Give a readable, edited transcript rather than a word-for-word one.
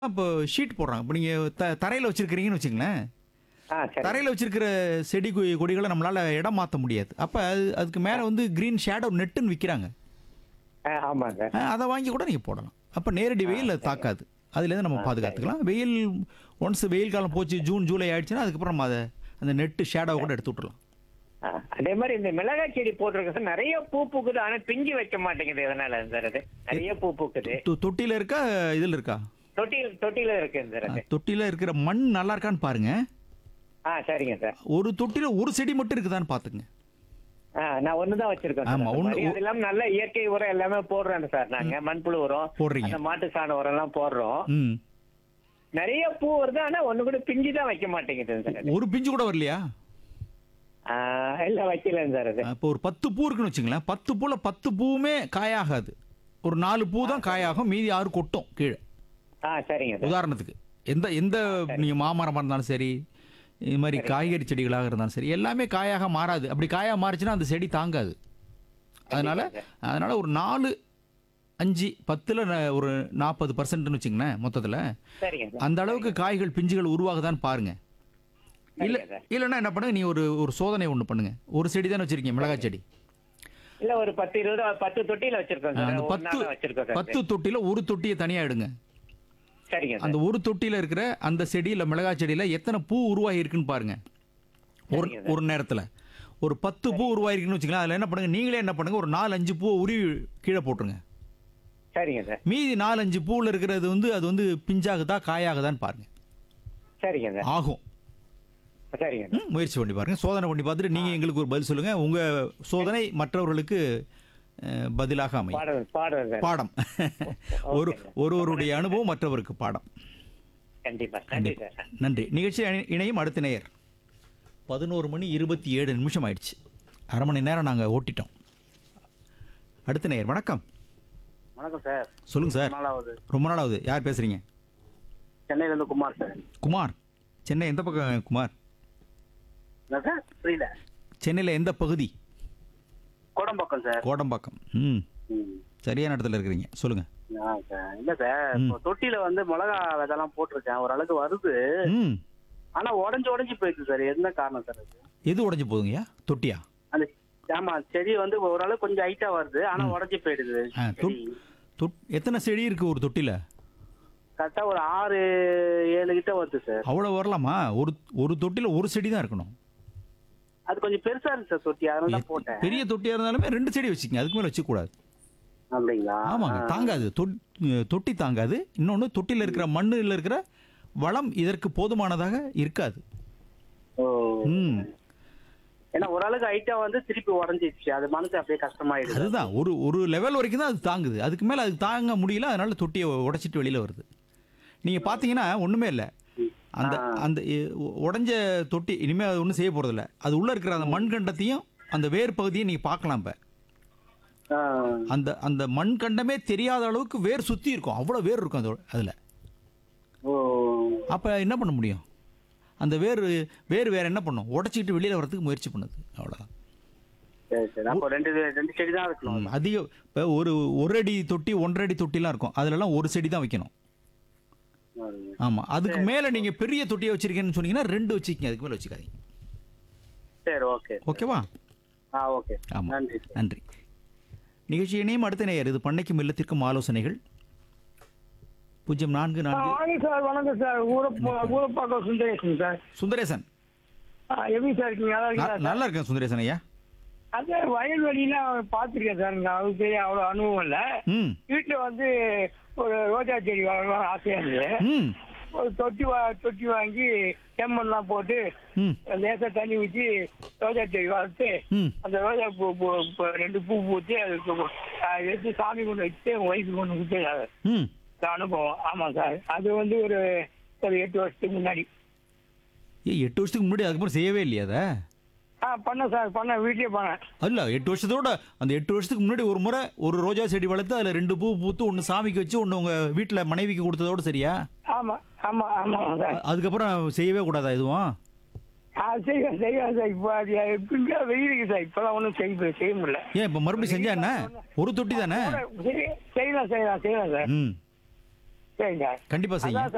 இப்போ ஷீட் போடுறாங்க. இப்போ நீங்க தரையில வச்சிருக்கிறீங்கன்னு வச்சுங்களேன். சரி. தரையில வச்சிருக்கிற செடி கொடிகளை நம்மளால இடம் மாத்த முடியாது. அப்ப அதுக்கு மேல வந்து கிரீன் ஷேடோ நெட்டுன்னு விக்கிறாங்க. ஆமாங்க. அத வாங்கி கூட நீங்க போடலாம். அப்ப நேரடி வெயில் அது தாக்காது. அதுலேருந்து நம்ம பாதுகாத்துக்கலாம். ஒன்ஸ் வெயில் காலம் போச்சு, ஜூன், ஜூலை ஆயிடுச்சுன்னா அதுக்கப்புறம் நம்ம அந்த நெட்டு ஷேடோவை கூட எடுத்து விட்டுறலாம். அதே மாதிரி இந்த மிளகாய் செடி போட்டிருக்க சார், நிறைய பூ பூக்குது, ஆனா பிஞ்சு வைக்க மாட்டேங்குது. எதனால சார் அது? நிறைய பூ பூக்குது. தொட்டியில இருக்கா, இதுல இருக்கா? தொட்டியில இருக்கு சார் அது. தொட்டியில இருக்கிற மண் நல்லா இருக்கான்னு பாருங்க. சரிங்க சார். ஒரு தொட்டில ஒரு செடி மட்டும் இருக்குதான்னு பாத்துங்க. நான் ஒண்ணுதான் வச்சிருக்கேன் சார். ஆமா, அது இல்லாம நல்ல இயற்கை உரம் எல்லாமே போடுறோம் சார். நாங்க மண்புழு உரம் போடுறீங்க. அந்த மாட்டு சாண உரம் எல்லாம் போடுறோம். ம். நிறைய பூ வருது, ஆனா ஒண்ணு கூட பிஞ்சு தான் வைக்க மாட்டேங்குது சார் அது. ஒரு பிஞ்சு கூட வரலையா? இல்ல வைக்கல சார் அது. இப்போ ஒரு 10 பூ இருக்குன்னு வச்சுங்களேன். 10 பூல 10 பூவுமே காயாகாது. ஒரு 4 பூ தான் காயாகும், மீதி 6 கொட்டும் கீழே. சரிங்க சார். உதாரணத்துக்கு எந்த எந்த நீங்க மாமரமா இருந்தாலும் சரி, இது மாதிரி காய்கறி செடிகளாக இருந்தாலும் சரி, எல்லாமே காயாக மாறாது. அப்படி காயா மாறுச்சுன்னா அந்த செடி தாங்காது. அதனால ஒரு 4, 5, 10ல ஒரு 40%ன்னு வச்சுங்களேன் மொத்தத்துல. சரிங்க சார். அந்த அளவுக்கு காய்கள் பிஞ்சுகள் உருவாகுதான்னு பாருங்க. இல்லைன்னா என்ன பண்ணுங்க, நீ ஒரு சோதனை ஒண்ணு பண்ணுங்க. ஒரு செடி தானே வச்சிருக்கீங்க, மிளகாய் செடி. இல்ல ஒரு 10 தொட்டியில வச்சிருக்கோம் சார். அந்த ஒரு நாள் வச்சிருக்கோம் சார். 10 தொட்டில ஒரு தொட்டியை தனியா எடுங்க. சரிங்க சார். அந்த ஒரு தொட்டியில இருக்கிற அந்த செடியில, மிளகாய் செடியில எத்தனை பூ உருவாகி இருக்குன்னு பாருங்க. ஒரு நேரத்துல ஒரு 10 பூ உருவாயிருக்குன்னு வச்சுக்கலாம். அதுல என்ன பண்ணுங்க, நீங்களே என்ன பண்ணுங்க, ஒரு 4, 5 பூ உருவி கீழே போட்டுருங்க. சரிங்க சார். மீதி 4, 5 பூவில் இருக்கிறது அது வந்து பிஞ்சாகுதா காயாகுதான்னு பாருங்க. சரிங்க சார். ஆகும். சரிங்க. முயற்சி பண்ணி பாருங்க. சோதனை பண்ணி பார்த்துட்டு நீங்க எங்களுக்கு ஒரு பதில் சொல்லுங்க. உங்க சோதனை மற்றவர்களுக்கு பதிலாக அமையும். பாடம். ஒருவருடைய அனுபவம் மற்றவருக்கு பாடம். கண்டிப்பா. நன்றி சார். நன்றி. நிகழ்ச்சி இணையும் அடுத்த நேயர். 11:27 ஆயிடுச்சு. அரை மணி நேரம் நாங்க ஓட்டிட்டோம். அடுத்த நேயர். வணக்கம். வணக்கம் சார். சொல்லுங்க சார். ரொம்ப நாளாவது. யார் பேசுறீங்க? சென்னையில இருந்து குமார் சார். குமார், சென்னை எந்த பக்கம் குமார்? புரியல. சென்னையில எந்த பகுதி? கோடம்பாக்கம் சார். கோடம்பாக்கம். சரியான இடத்துல இருக்கிறீங்க. சொல்லுங்க. இல்ல சார், இப்போ தொட்டியில வந்து மிளகா விதெல்லாம் போட்டிருக்கேன். ஓரளவுக்கு வருது, ஆனா உடஞ்சு போயிடுது சார். என்ன காரணம் சார் அது? எது உடஞ்சு போகுங்கய்யா? தொட்டியா? அந்த ஆமா, செடி வந்து ஓரளவுக்கு கொஞ்சம் ஹைட்டா வருது, ஆனா உடஞ்சு போயிடுது. எத்தனை செடி இருக்கு ஒரு தொட்டில? கரெக்டா ஒரு 6, 7 கிட்ட வருது சார். அவ்வளவு வரலாமா? ஒரு தொட்டில ஒரு செடி தான் இருக்கணும். அது கொஞ்சம் பெருசா இருக்கு சார் தொட்டி, அதனால தான் போட்டேன். பெரிய தொட்டியா இருந்தாலுமே 2 செடி வச்சுக்கங்க, அதுக்கு மேல வச்சுக்க கூடாது. அப்படிங்களா? ஆமாங்க, தாங்காது. தொட்டி தாங்காது. இன்னொன்னு, தொட்டில இருக்கிற மண்ணுல இருக்கிற வளம் இதற்கு போதுமானதாக இருக்காது. ஏன்னா ஓரளவுக்கு ஹைட்டா வந்து திருப்பி உடஞ்சிடுச்சு, அது மனசு அப்படியே கஷ்டமாயிடுது. அதுதான் ஒரு லெவல் வரைக்கும் தான் அது தாங்குது. அதுக்கு மேல அது தாங்க முடியல, அதனால தொட்டியை உடைச்சிட்டு வெளியில வருது. நீங்க பாத்தீங்கன்னா ஒண்ணுமே இல்லை. அந்த உடஞ்ச தொட்டி இனிமே அது ஒன்றும் செய்ய போறது இல்லை. அது உள்ள இருக்கிற அந்த மண் கண்டத்தையும் அந்த வேர் பகுதியை நீங்க பார்க்கலாம். இப்ப அந்த மண் கண்டமே தெரியாத அளவுக்கு வேர் சுத்தி இருக்கும். அவ்வளவு வேர் இருக்கும் அதுல. அப்ப என்ன பண்ண முடியும்? அந்த வேர் வேற என்ன பண்ணும்? உடைச்சிட்டு வெளியில வரதுக்கு முயற்சி பண்ணுது. அவ்வளவுதான். அதிகம் இப்ப ஒரு அடி தொட்டி, 1.5 அடி தொட்டிலாம் இருக்கும். அதுல எல்லாம் ஒரு செடி தான் வைக்கணும். ஆமா, அதுக்கு மேல நீங்க பெரிய தொட்டியை வச்சிருக்கீங்கன்னு சொன்னீங்கன்னா 2 வச்சுக்கீங்க, அதுக்கு மேல வச்சுக்காதீங்க. சரி, ஓகே. ஓகேவா? ஓகே. ஆமா, நன்றி. நிகழ்ச்சி இணையும் அடுத்த நேயர். இது பண்ணைக்கும் இல்லத்திற்கும் ஆலோசனைகள். 04. சார் வணக்கம் சார். ஊரப்பாக்கம் சுந்தரேசன் சார். சுந்தரேசன், எப்படி சார் இருக்கீங்க? நல்லா இருக்கேன் சுந்தரேசன் ஐயா. அது வயல்வெளியெல்லாம் பார்த்துருக்கேன் சார். அதுக்கு அவ்வளோ அனுபவம் இல்லை. வீட்டில் வந்து ஒரு ரோஜா செடி வளர்க்கலாம் ஆசையா இருந்தது. ஒரு தொட்டி வாங்கி செம்மண்லாம் போட்டு லேசா தண்ணி ஊற்றி ரோஜா செடி வளர்த்து அந்த ரோஜா பூ 2 பூ பூத்து அதுக்கு எடுத்து சாமி கொண்டு வச்சு வயசு கொண்டு கொடுத்து அனுபவம். ஆமாம் சார். அது வந்து ஒரு 8 வருஷத்துக்கு முன்னாடி. 8 வருஷத்துக்கு முன்னாடி அதுக்கப்புறம் செய்யவே இல்லையா அதை? பண்ணேன் சார், வீட்லயே பண்ணேன். அல்ல, 8 வருஷத்தோட அந்த 8 வருஷத்துக்கு முன்னாடி ஒரு முறை ஒரு ரோஜா செடி வளர்த்து அதில் 2 பூ பூத்து, ஒன்று சாமிக்கு வச்சு, ஒன்று உங்க வீட்டில் மனைவிக்கு கொடுத்ததோட சரியா? ஆமாம் சார். அதுக்கப்புறம் செய்யவே கூடாதா எதுவும்? செய்வேன் சார். இப்போ அது எப்படிங்க வெயிலுக்கு சார், இப்போதான் ஒன்றும் செய்ய முடியல. ஏன் இப்போ மறுபடியும் செஞ்சா என்ன? ஒரு தொட்டி தானே? செய்யலாம் சார். சரிங்க, கண்டிப்பா செய்யுங்க.